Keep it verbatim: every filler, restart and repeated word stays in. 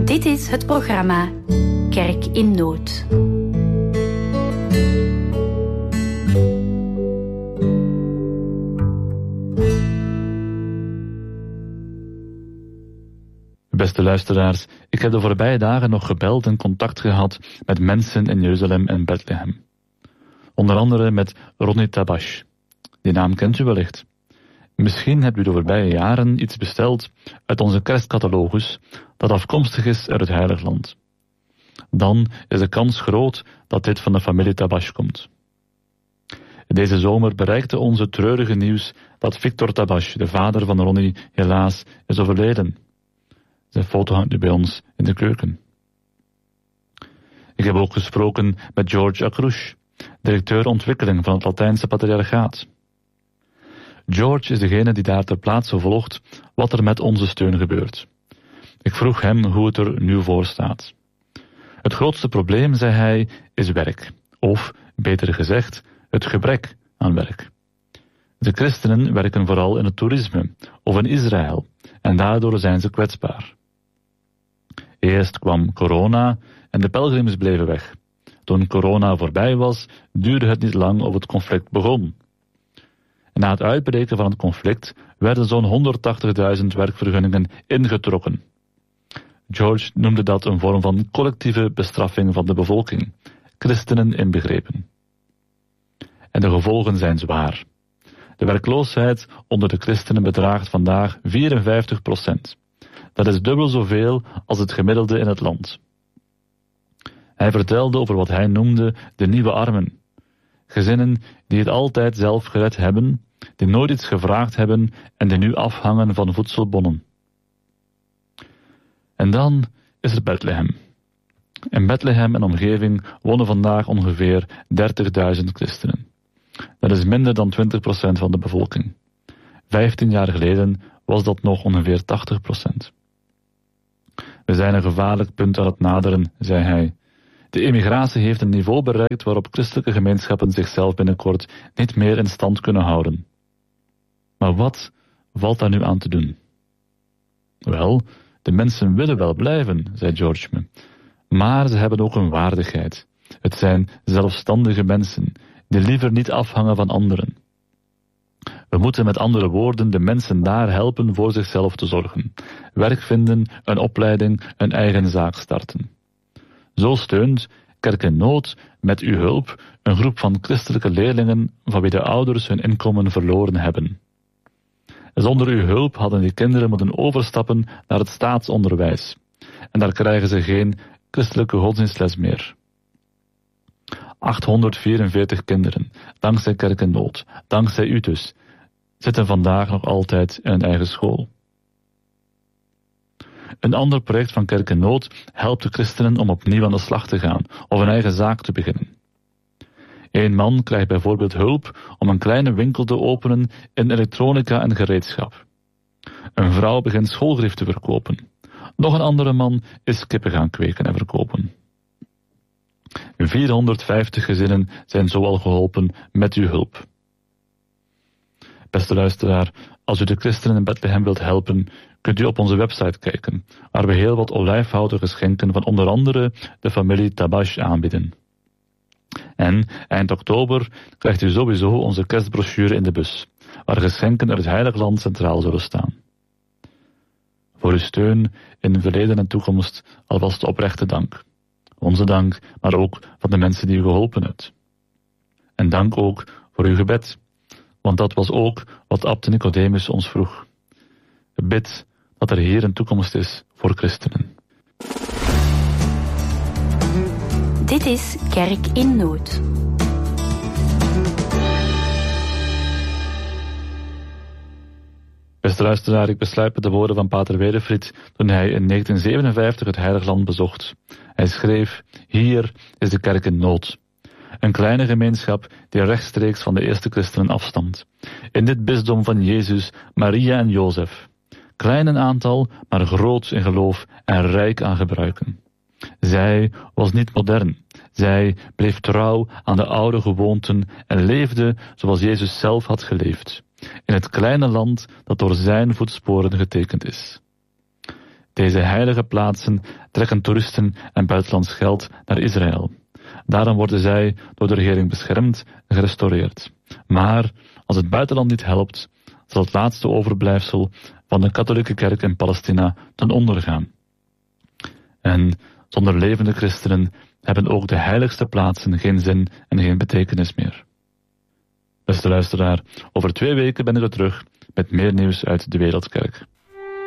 Dit is het programma Kerk in Nood. Beste luisteraars, ik heb de voorbije dagen nog gebeld en contact gehad met mensen in Jeruzalem en Bethlehem. Onder andere met Ronnie Tabash. Die naam kent u wellicht. Misschien hebt u de voorbije jaren iets besteld uit onze kerstcatalogus dat afkomstig is uit het Heilig Land. Dan is de kans groot dat dit van de familie Tabash komt. Deze zomer bereikte ons het treurige nieuws dat Victor Tabash, de vader van Ronnie, helaas is overleden. Zijn foto hangt nu bij ons in de keuken. Ik heb ook gesproken met George Akrouche, directeur ontwikkeling van het Latijnse Patriarchaat. George is degene die daar ter plaatse volgt wat er met onze steun gebeurt. Ik vroeg hem hoe het er nu voor staat. Het grootste probleem, zei hij, is werk. Of, beter gezegd, het gebrek aan werk. De christenen werken vooral in het toerisme of in Israël en daardoor zijn ze kwetsbaar. Eerst kwam corona en de pelgrims bleven weg. Toen corona voorbij was, duurde het niet lang of het conflict begon. En na het uitbreken van het conflict werden zo'n honderdtachtigduizend werkvergunningen ingetrokken. George noemde dat een vorm van collectieve bestraffing van de bevolking, christenen inbegrepen. En de gevolgen zijn zwaar. De werkloosheid onder de christenen bedraagt vandaag vierenvijftig procent. Dat is dubbel zoveel als het gemiddelde in het land. Hij vertelde over wat hij noemde de nieuwe armen. Gezinnen die het altijd zelf gered hebben, die nooit iets gevraagd hebben en die nu afhangen van voedselbonnen. En dan is er Bethlehem. In Bethlehem en omgeving wonen vandaag ongeveer dertigduizend christenen. Dat is minder dan twintig procent van de bevolking. Vijftien jaar geleden was dat nog ongeveer tachtig procent. We zijn een gevaarlijk punt aan het naderen, zei hij. De emigratie heeft een niveau bereikt waarop christelijke gemeenschappen zichzelf binnenkort niet meer in stand kunnen houden. Maar wat valt daar nu aan te doen? Wel, de mensen willen wel blijven, zei George me. Maar ze hebben ook een waardigheid. Het zijn zelfstandige mensen, die liever niet afhangen van anderen. We moeten met andere woorden de mensen daar helpen voor zichzelf te zorgen. Werk vinden, een opleiding, een eigen zaak starten. Zo steunt Kerk in Nood met uw hulp een groep van christelijke leerlingen van wie de ouders hun inkomen verloren hebben. Zonder uw hulp hadden die kinderen moeten overstappen naar het staatsonderwijs. En daar krijgen ze geen christelijke godsdienstles meer. achthonderdvierenveertig kinderen, dankzij Kerk in Nood, dankzij u dus, zitten vandaag nog altijd in een eigen school. Een ander project van Kerk in Nood helpt de christenen om opnieuw aan de slag te gaan of een eigen zaak te beginnen. Een man krijgt bijvoorbeeld hulp om een kleine winkel te openen in elektronica en gereedschap. Een vrouw begint schoolgrief te verkopen. Nog een andere man is kippen gaan kweken en verkopen. vierhonderdvijftig gezinnen zijn zo al geholpen met uw hulp. Beste luisteraar, als u de christenen in Bethlehem wilt helpen, kunt u op onze website kijken, waar we heel wat olijfhouten geschenken van onder andere de familie Tabash aanbieden. En eind oktober krijgt u sowieso onze kerstbrochure in de bus, waar geschenken uit het Heilig Land centraal zullen staan. Voor uw steun in het verleden en toekomst alvast oprechte dank. Onze dank, maar ook van de mensen die u geholpen hebt. En dank ook voor uw gebed, want dat was ook wat abt Nicodemus ons vroeg. Bid dat er hier een toekomst is voor christenen. Dit is Kerk in Nood. Beste luisteraar, ik besluit met de woorden van Pater Wedefried toen hij in negentien zevenenvijftig het Heilig Land bezocht. Hij schreef, hier is de kerk in nood. Een kleine gemeenschap die rechtstreeks van de eerste christenen afstamt. In dit bisdom van Jezus, Maria en Jozef. Klein in aantal, maar groot in geloof en rijk aan gebruiken. Zij was niet modern. Zij bleef trouw aan de oude gewoonten en leefde zoals Jezus zelf had geleefd. In het kleine land dat door zijn voetsporen getekend is. Deze heilige plaatsen trekken toeristen en buitenlands geld naar Israël. Daarom worden zij door de regering beschermd en gerestaureerd. Maar als het buitenland niet helpt, zal het laatste overblijfsel van de katholieke kerk in Palestina ten onder gaan. En zonder levende christenen hebben ook de heiligste plaatsen geen zin en geen betekenis meer. Beste luisteraar, over twee weken ben ik er terug met meer nieuws uit de Wereldkerk.